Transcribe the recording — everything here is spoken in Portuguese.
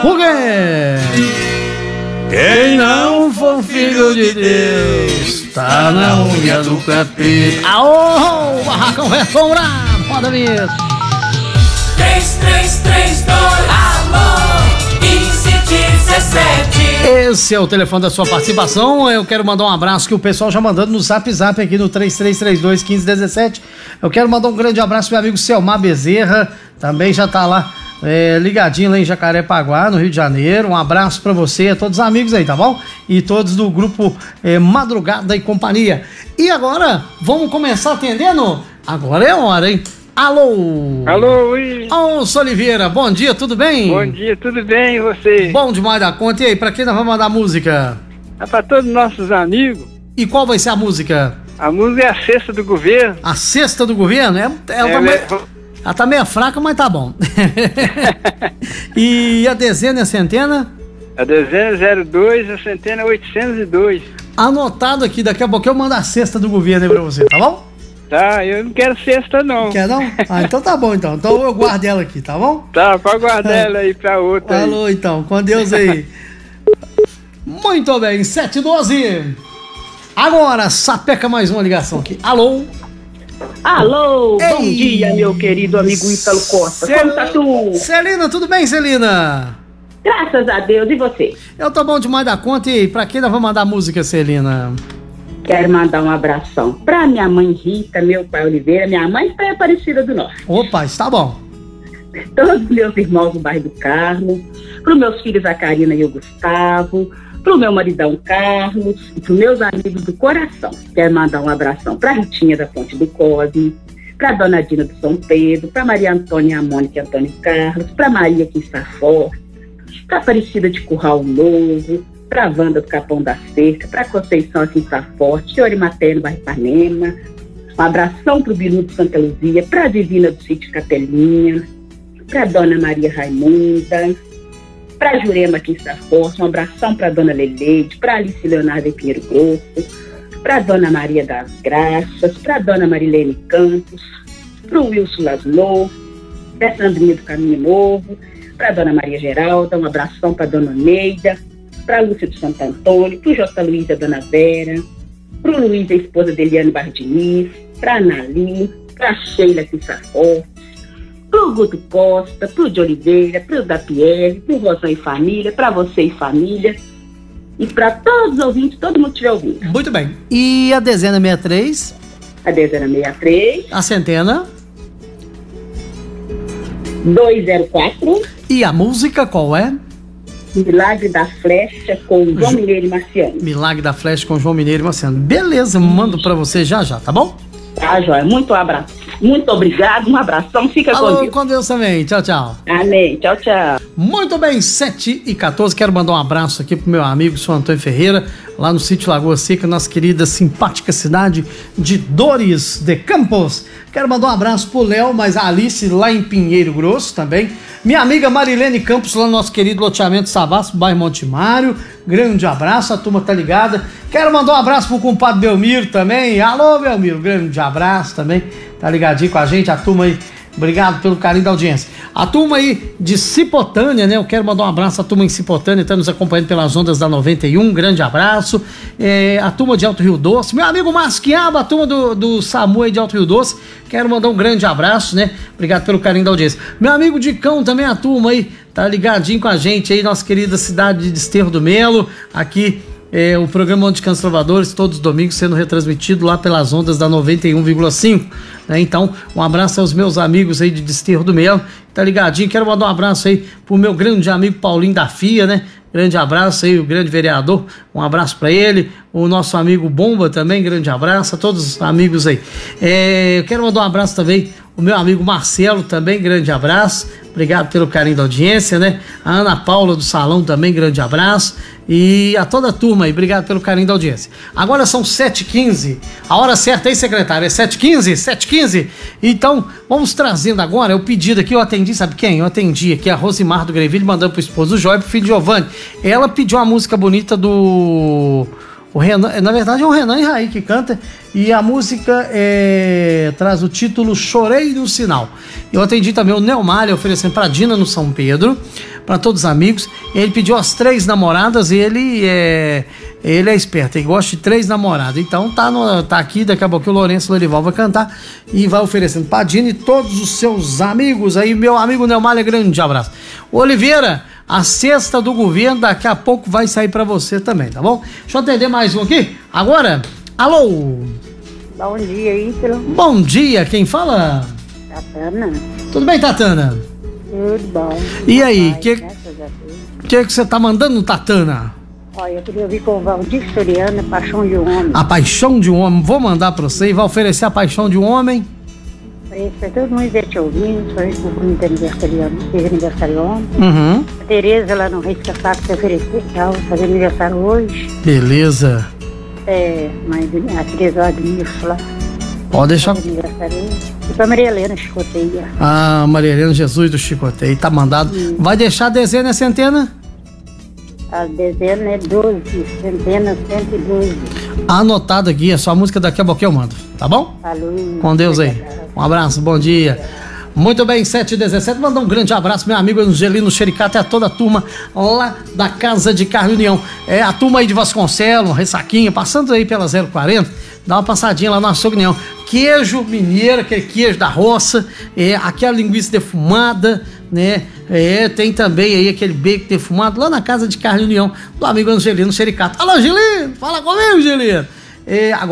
Por quê? Quem não for filho de Deus tá na unha do capeta. Aô, Barracão Reforma, roda a vinheta. 3332 alô 1517. Esse é o telefone da sua participação. Eu quero mandar um abraço que o pessoal já mandando no Zap aqui no 3332-1517. Eu quero mandar um grande abraço pro meu amigo Selmar Bezerra, também já tá lá ligadinho lá em Jacarepaguá, no Rio de Janeiro. Um abraço pra você e a todos os amigos aí, tá bom? E todos do grupo Madrugada e Companhia. E agora, vamos começar atendendo? Agora é hora, hein? Alô! Alô, Luiz! Ô, Oliveira, bom dia, tudo bem? Bom dia, tudo bem, e você? Bom demais da conta. E aí, pra quem nós vamos mandar música? É pra todos os nossos amigos. E qual vai ser a música? A música é a Cesta do Governo. A Cesta do Governo? Ela tá meio fraca, mas tá bom. E a dezena e a centena? A dezena é 02, a centena é 802. Anotado aqui, daqui a pouco eu mando a Cesta do Governo aí pra você, tá bom? Tá, eu não quero cesta não. Quer não? Ah, então tá bom então. Então eu guardo ela aqui, tá bom? Tá, pode guardar ela aí pra outra. Falou aí. Então, com Deus aí. Muito bem, 7h12. Agora, sapeca mais uma ligação aqui. Alô? Alô, bom dia, meu querido amigo Ítalo Costa. Como tá tu? Celina, tudo bem, Celina? Graças a Deus, e você? Eu tô bom demais da conta. E pra quem nós vamos mandar música, Celina? Quero mandar um abração pra minha mãe Rita, meu pai Oliveira, minha mãe está em Aparecida do Norte. Opa, está bom. Todos os meus irmãos do bairro do Carmo, pros meus filhos a Karina e o Gustavo, pro meu maridão Carlos e pros meus amigos do coração. Quero mandar um abração pra Ritinha da Ponte do Cosme, pra Dona Dina do São Pedro, pra Maria Antônia, a Mônica e Antônio Carlos, pra Maria que está forte, pra Aparecida de Curral Novo, pra Wanda do Capão da Cerca, pra Conceição aqui em Sá Forte, Senhor Materno, bairro Ipanema, um abração pro Bilu de Santa Luzia, pra Divina do Sítio Capelinha, pra Dona Maria Raimunda, pra Jurema aqui em Sá Forte, um abração pra Dona Leleide, pra Alice Leonardo em Pinheiro Grosso, pra Dona Maria das Graças, pra Dona Marilene Campos, pro Wilson Laslo, pra Sandrinha do Caminho Novo, pra Dona Maria Geralda, um abração pra Dona Neida, pra Lúcia de Santo Antônio, pro J. Luiz e a Dona Vera, pro Luiz, a esposa de Eliane Bardiniz, pra Anali, pra Sheila aqui em Sá Forte, pro Guto Costa, pro de Oliveira, pro da Pierre, pro Rosão e família, pra você e família, e pra todos os ouvintes, todo mundo que estiver ouvindo. Muito bem. E a dezena 63? A dezena 63. A centena? 204. E a música qual é? Milagre da Flecha com João Mineiro e Marciano. Milagre da Flecha com João Mineiro e Marciano. Beleza, mando pra você já, tá bom? Tá, joia. Muito abraço. Muito obrigado, um abração. Fica com Deus. Com Deus também. Tchau, tchau. Amém. Tchau, tchau. Muito bem, 7h14. Quero mandar um abraço aqui pro meu amigo, Sr. Antônio Ferreira, lá no sítio Lagoa Seca, nossa querida, simpática cidade de Dores de Campos. Quero mandar um abraço pro Léo, mas a Alice lá em Pinheiro Grosso também. Minha amiga Marilene Campos, lá no nosso querido loteamento Savassi, bairro Montemário. Grande abraço, a turma tá ligada. Quero mandar um abraço pro compadre Belmiro também. Alô, Belmiro, grande abraço também. Tá ligadinho com a gente, a turma aí. Obrigado pelo carinho da audiência. A turma aí de Cipotânia, né? Eu quero mandar um abraço à turma em Cipotânia, tá nos acompanhando pelas ondas da 91, grande abraço. A turma de Alto Rio Doce, meu amigo Masquiaba, a turma do SAMU aí de Alto Rio Doce, quero mandar um grande abraço, né? Obrigado pelo carinho da audiência. Meu amigo de Cão também, a turma aí, tá ligadinho com a gente aí, nossa querida cidade de Desterro do Melo, aqui. O programa Onde Cantos Trovadores, todos os domingos, sendo retransmitido lá pelas ondas da 91,5. Né? Então, um abraço aos meus amigos aí de Desterro do Melo, tá ligadinho? Quero mandar um abraço aí pro meu grande amigo Paulinho da FIA, né? Grande abraço aí, o grande vereador, um abraço para ele, o nosso amigo Bomba também, grande abraço a todos os amigos aí. Eu quero mandar um abraço também o meu amigo Marcelo também, grande abraço, obrigado pelo carinho da audiência, né? A Ana Paula do Salão também, grande abraço, e a toda a turma aí, obrigado pelo carinho da audiência. Agora são 7h15, a hora certa aí, secretário, é 7h15? 7h15? Então, vamos trazendo agora, o pedido aqui, eu atendi, sabe quem? Eu atendi aqui a Rosimar do Greville, mandando pro esposo do Jóia, pro filho Giovanni. Ela pediu uma música bonita do O Renan, na verdade é o Renan e Raí que canta, e a música traz o título Chorei no Sinal. Eu atendi também o Neumália oferecendo pra Dina no São Pedro, para todos os amigos. Ele pediu as 3 namoradas e ele é esperto, ele gosta de 3 namoradas. Então tá aqui, daqui a pouco o Lourenço Lorival vai cantar e vai oferecendo pra Dina e todos os seus amigos aí. Meu amigo Neumália, grande abraço. Oliveira, a cesta do governo daqui a pouco vai sair pra você também, tá bom? Deixa eu atender mais um aqui. Agora, alô? Bom dia, Ítalo. Bom dia, quem fala? Tatana. Tudo bem, Tatana? Tudo bom. E aí, o que você tá mandando, Tatana? Olha, eu queria ouvir com o Valdir Soriano, Paixão de um Homem. A Paixão de um Homem, vou mandar pra você e vai oferecer a Paixão de um Homem. Pra todo mundo estiver te ouvindo, foi o Bruno de aniversário, fez aniversário ontem. Uhum. A Tereza lá no Reis Casaco se ofereceu, ela vai fazer aniversário hoje. Beleza. A Tereza lá do Nilson lá. Pode deixar. E pra Maria Helena Chicoteia. Ah, Maria Helena Jesus do Chicoteio, tá mandado. Vai deixar a dezena e a centena? A dezena é 12, centena 112. Anotado aqui, a sua música daqui a pouco eu mando, tá bom? Falou. Com Deus aí. Um abraço, bom dia. Muito bem, 7h17, mandar um grande abraço, meu amigo Angelino Xericato e a toda a turma lá da Casa de Carne União. A turma aí de Vasconcelos, Ressaquinha, passando aí pela 040, dá uma passadinha lá no Açougue União. Queijo mineiro, aquele queijo da roça, aquela linguiça defumada, né? Tem também aí aquele bacon defumado lá na Casa de Carne União do amigo Angelino Xericato. Alô, Angelino, fala comigo, Angelino. Agora